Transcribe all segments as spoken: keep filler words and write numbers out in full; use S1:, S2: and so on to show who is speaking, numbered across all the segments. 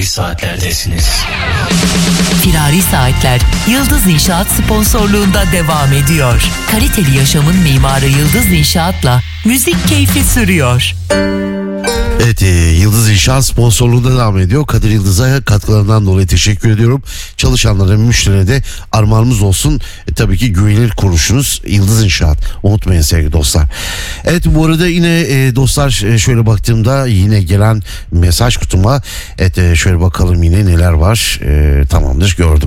S1: Firari Saatler'desiniz.
S2: Firari Saatler Yıldız İnşaat sponsorluğunda devam ediyor. Kaliteli yaşamın mimarı Yıldız İnşaat'la müzik keyfi sürüyor.
S3: Evet, e, Yıldız İnşaat sponsorluğunda devam ediyor. Kadir Yıldız'a katkılarından dolayı teşekkür ediyorum. Çalışanlara ve müşterilere de armağanımız olsun. E, tabii ki güvenilir kuruluşunuz Yıldız İnşaat. Unutmayın sevgili dostlar. Evet, bu arada yine e, dostlar e, şöyle baktığımda yine gelen mesaj kutuma. Evet, e, şöyle bakalım yine neler var. E, tamamdır, gördüm.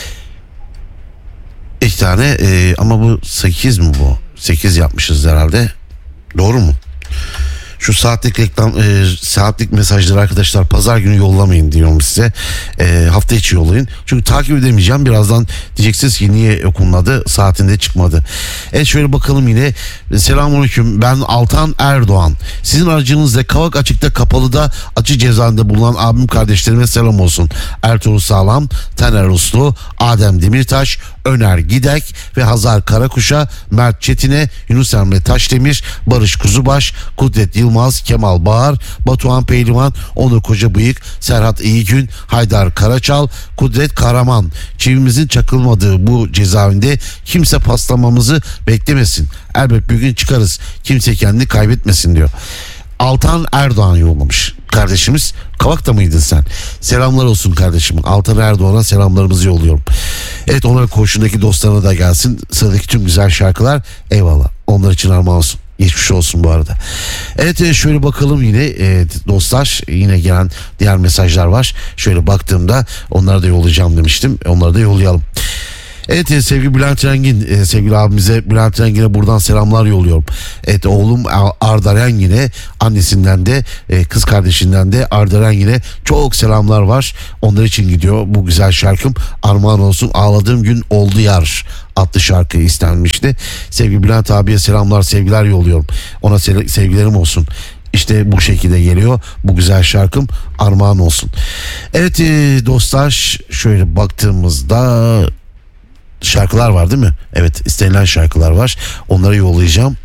S3: İki tane e, ama bu sekiz mi bu? sekiz yapmışız herhalde. Doğru mu? Şu saatlik reklam e, saatlik mesajları arkadaşlar pazar günü yollamayın diyorum size. E, hafta içi yollayın. Çünkü takip edemeyeceğim. Birazdan diyeceksiniz ki niye okunmadı, saatinde çıkmadı. Evet, şöyle bakalım yine. Selamünaleyküm. Ben Altan Erdoğan. Sizin aracınızla Kavak Açık'ta Kapalı'da açık cezaevinde bulunan abim kardeşlerime selam olsun. Ertuğrul Sağlam, Taner Uslu, Adem Demirtaş, Öner Gidek ve Hazar Karakuş'a, Mert Çetin'e, Yunus Emre Taşdemir, Barış Kuzubaş, Kudret Yılmaz, Kemal Bağır, Batuhan Pehlivan, Onur Kocabıyık, Serhat İyigün, Haydar Karaçal, Kudret Karaman. Çivimizin çakılmadığı bu cezaevinde kimse paslamamızı beklemesin. Elbet bir gün çıkarız. Kimse kendini kaybetmesin diyor. Altan Erdoğan yollamış kardeşimiz. Kavak'ta mıydın sen? Selamlar olsun kardeşim. Altan Erdoğan'a selamlarımızı yolluyorum. Evet, onların koğuşundaki dostlarına da gelsin. Sıradaki tüm güzel şarkılar eyvallah. Onlar için armağan olsun. Geçmiş olsun bu arada. Evet, şöyle bakalım yine e, dostlar, yine gelen diğer mesajlar var. Şöyle baktığımda onları da yollayacağım demiştim. Onları da yollayalım. Evet, sevgili Bülent Rengin, sevgili abimize Bülent Rengin'e buradan selamlar yolluyorum. Evet, oğlum Arda Rengin'e, annesinden de kız kardeşinden de Arda Rengin'e çok selamlar var. Onlar için gidiyor bu güzel şarkım. Armağan olsun. Ağladığım gün oldu yar adlı şarkı istenmişti. Sevgili Bülent abiye selamlar, sevgiler yolluyorum. Ona sevgilerim olsun. İşte bu şekilde geliyor bu güzel şarkım, armağan olsun. Evet dostlar, şöyle baktığımızda şarkılar var değil mi? Evet, istenilen şarkılar var. Onları yollayacağım.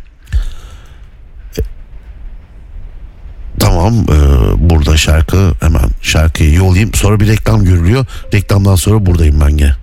S3: Tamam, e, burada şarkı, hemen şarkıyı yollayayım. Sonra bir reklam görülüyor. Reklamdan sonra buradayım ben gene.